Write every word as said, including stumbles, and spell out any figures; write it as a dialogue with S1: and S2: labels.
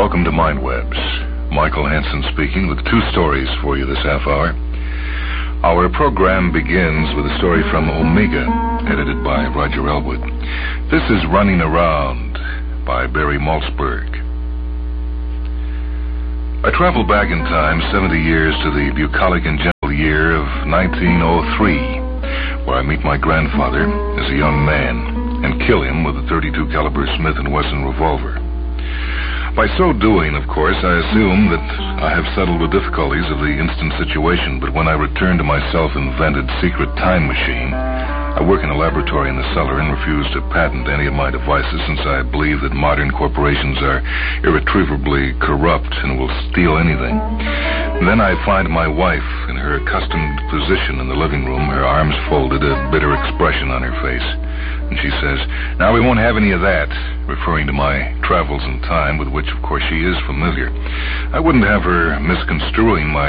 S1: Welcome to MindWebs. Michael Hansen speaking with two stories for you this half hour. Our program begins with a story from Omega, edited by Roger Elwood. This is Running Around by Barry Malzberg. I traveled back in time seventy years to the bucolic and gentle year of nineteen oh three, where I meet my grandfather as a young man and kill him with a thirty-two caliber Smith and Wesson revolver. By so doing, of course, I assume that I have settled the difficulties of the instant situation, but when I return to my self-invented secret time machine, I work in a laboratory in the cellar and refuse to patent any of my devices since I believe that modern corporations are irretrievably corrupt and will steal anything. And then I find my wife in her accustomed position in the living room, her arms folded, a bitter expression on her face. And she says, "Now we won't have any of that," referring to my travels in time, with which, of course, she is familiar. I wouldn't have her misconstruing my